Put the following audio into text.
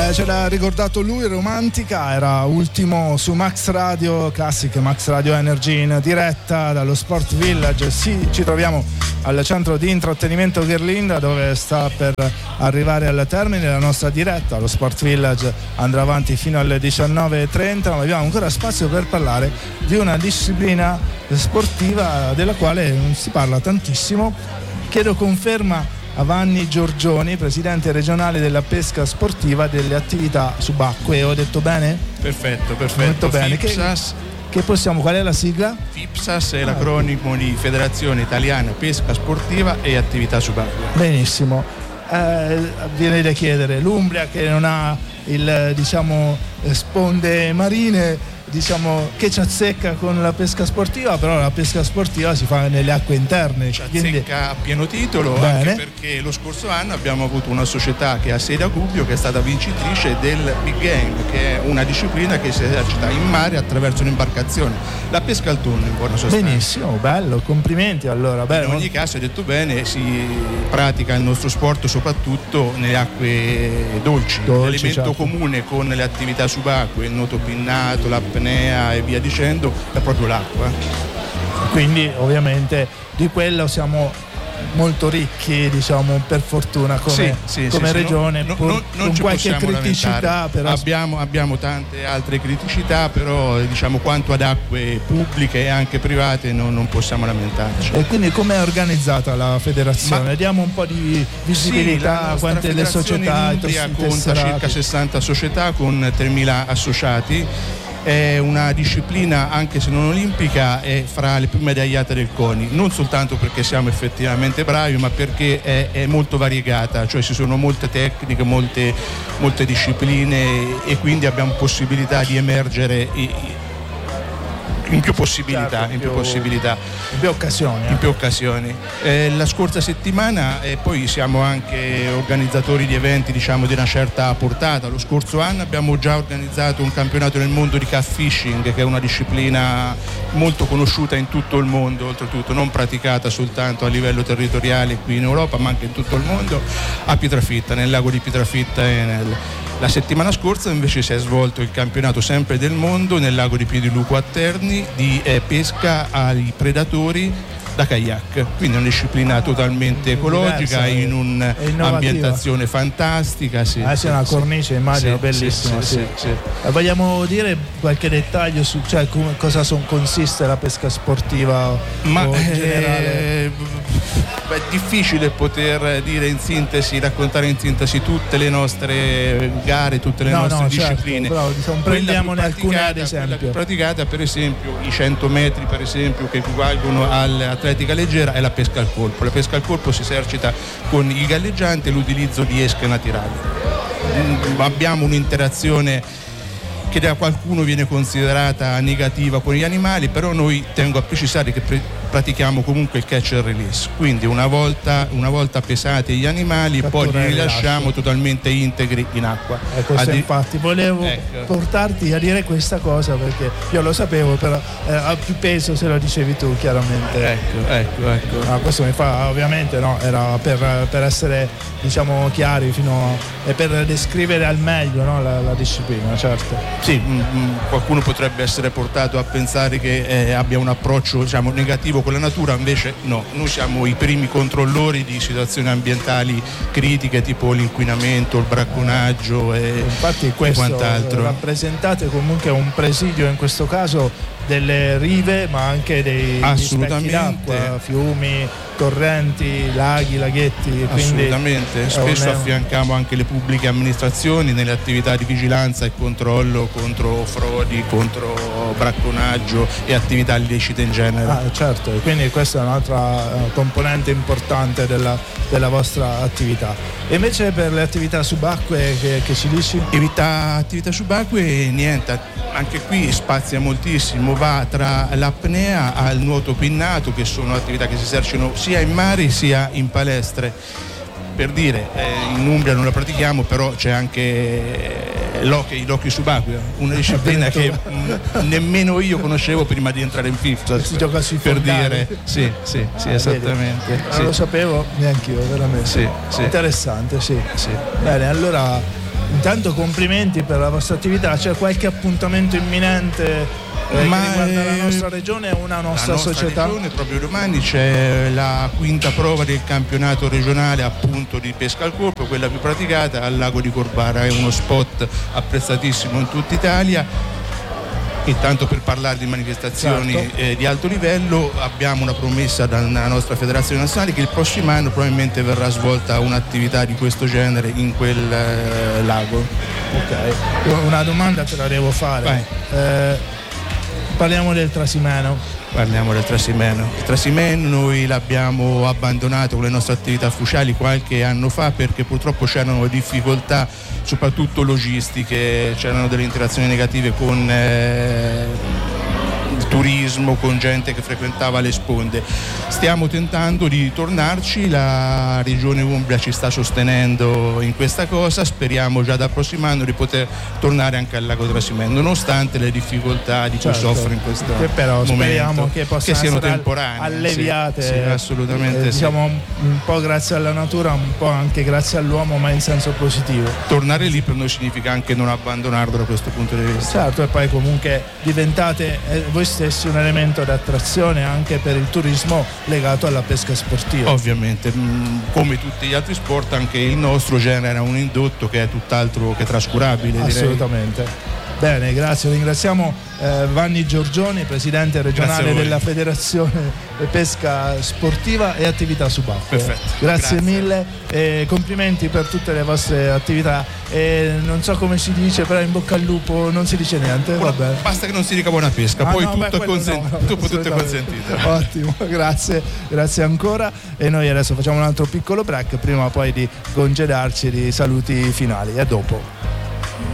Ce l'ha ricordato lui, Romantica, era ultimo su Max Radio Classic, Max Radio Energy, in diretta dallo Sport Village. Sì, ci troviamo al centro di intrattenimento Gherlinda, dove sta per arrivare al termine la nostra diretta. Lo Sport Village andrà avanti fino alle 19:30, ma abbiamo ancora spazio per parlare di una disciplina sportiva della quale non si parla tantissimo. Chiedo conferma a Vanni Giorgioni, presidente regionale della pesca sportiva delle attività subacquee. Ho detto bene? Perfetto. Molto bene. FIPSAS, qual è la sigla? FIPSAS è l'acronimo di Federazione Italiana Pesca Sportiva e Attività Subacquee. Benissimo. Viene da chiedere, l'Umbria che non ha sponde marine, che ci azzecca con la pesca sportiva, però la pesca sportiva si fa nelle acque interne. Ci azzecca a pieno titolo. Bene. Anche perché lo scorso anno abbiamo avuto una società che ha sede a Gubbio, che è stata vincitrice del Big Game, che è una disciplina che si esercita in mare attraverso un'imbarcazione, la pesca al tonno in buona sostanza. Benissimo, bello, complimenti. Allora, in ogni caso, hai detto bene, si pratica il nostro sport soprattutto nelle acque dolci. L'elemento certo. comune con le attività subacquee, il nuoto pinnato, l'apnea e via dicendo, è proprio l'acqua. Quindi ovviamente di quello siamo molto ricchi, per fortuna come regione, non con qualche criticità, però abbiamo tante altre criticità, però quanto ad acque pubbliche e anche private non possiamo lamentarci. E quindi com'è organizzata la federazione? Diamo un po' di visibilità, quante le società in Umbria conta circa 60 società con 3.000 associati. È una disciplina, anche se non olimpica, è fra le più medagliate del CONI, non soltanto perché siamo effettivamente bravi, ma perché è molto variegata, cioè ci sono molte tecniche, molte discipline, e quindi abbiamo possibilità di emergere in più possibilità, in più occasioni. La scorsa settimana poi siamo anche organizzatori di eventi di una certa portata. Lo scorso anno abbiamo già organizzato un campionato nel mondo di catfishing, che è una disciplina molto conosciuta in tutto il mondo, oltretutto non praticata soltanto a livello territoriale qui in Europa, ma anche in tutto il mondo, a Pietrafitta, nel lago di Pietrafitta. La settimana scorsa invece si è svolto il campionato sempre del mondo nel lago di Piediluco a Terni di pesca ai predatori da kayak, quindi è una disciplina totalmente ecologica, in un'ambientazione fantastica. Sì, una cornice, immagino, bellissima. Sì. Vogliamo dire qualche dettaglio su cosa consiste la pesca sportiva? Ma in generale? È difficile poter dire raccontare in sintesi tutte le nostre gare, tutte le nostre discipline. Certo, prendiamone alcune ad esempio. Quella praticata, per esempio, i 100 metri, per esempio, che equivalgono all'atletica leggera, è la pesca al colpo. La pesca al colpo si esercita con il galleggiante e l'utilizzo di esche naturali. Abbiamo un'interazione che da qualcuno viene considerata negativa con gli animali, però noi tengo a precisare che pratichiamo comunque il catch and release, quindi una volta pesati gli animali, poi li rilasciamo totalmente integri in acqua. Infatti volevo portarti a dire questa cosa, perché io lo sapevo, però ha più peso se lo dicevi tu, chiaramente. Ecco. Questo mi fa, ovviamente era per essere chiari e per descrivere al meglio la disciplina, certo. Sì, qualcuno potrebbe essere portato a pensare che abbia un approccio negativo con la natura, invece no, noi siamo i primi controllori di situazioni ambientali critiche, tipo l'inquinamento, il bracconaggio e quant'altro. Rappresentate comunque un presidio, in questo caso delle rive, ma anche dei specchi d'acqua, fiumi, torrenti, laghi, laghetti. Assolutamente, spesso affianchiamo anche le pubbliche amministrazioni nelle attività di vigilanza e controllo contro frodi, contro bracconaggio e attività illecite in genere. Certo, e quindi questa è un'altra componente importante della vostra attività. E invece per le attività subacquee che ci dici? Attività subacquee, niente, anche qui spazia moltissimo, va tra l'apnea al nuoto pinnato, che sono attività che si esercitano sia in mare sia in palestre. Per dire, in Umbria non la pratichiamo, però c'è anche l'hockey subacqueo, una disciplina che nemmeno io conoscevo prima di entrare in FIFSA. Si gioca sui per fondali. dire, sì, esattamente. Non lo sapevo neanche io, veramente. Sì. Interessante, sì. Bene, allora Intanto complimenti per la vostra attività. C'è qualche appuntamento imminente che riguarda la nostra regione o una nostra società? Regione, proprio domani c'è la quinta prova del campionato regionale appunto di pesca al corpo, quella più praticata al lago di Corbara. È uno spot apprezzatissimo in tutta Italia. Intanto, per parlare di manifestazioni di alto livello, abbiamo una promessa dalla nostra federazione nazionale che il prossimo anno probabilmente verrà svolta un'attività di questo genere in quel lago. Ok, una domanda te la devo fare. Parliamo del Trasimeno. Parliamo del Trasimeno. Il Trasimeno noi l'abbiamo abbandonato con le nostre attività ufficiali qualche anno fa perché purtroppo c'erano difficoltà, soprattutto logistiche, c'erano delle interazioni negative con il turismo, con gente che frequentava le sponde. Stiamo tentando di tornarci, la Regione Umbria ci sta sostenendo in questa cosa, speriamo già dal prossimo anno di poter tornare anche al lago Trasimeno, nonostante le difficoltà di cui soffre in questo però momento, speriamo che possano siano essere temporanee, alleviate, sì, assolutamente diciamo un po' grazie alla natura, un po' anche grazie all'uomo, ma in senso positivo. Tornare lì per noi significa anche non abbandonarlo da questo punto di vista. Certo, e poi comunque diventate voi stessi un elemento di attrazione anche per il turismo legato alla pesca sportiva. Ovviamente, come tutti gli altri sport, anche il nostro genera un indotto che è tutt'altro che trascurabile. Assolutamente. Direi. Bene, grazie. Ringraziamo Vanni Giorgioni, presidente regionale della Federazione Pesca Sportiva e Attività Subacquee. Perfetto. Grazie mille e complimenti per tutte le vostre attività. E non so come si dice, però in bocca al lupo non si dice niente. Vabbè. Basta che non si dica buona pesca, poi tutto è consentito. Ottimo, grazie ancora. E noi adesso facciamo un altro piccolo break prima poi di congedarci, di saluti finali. A dopo.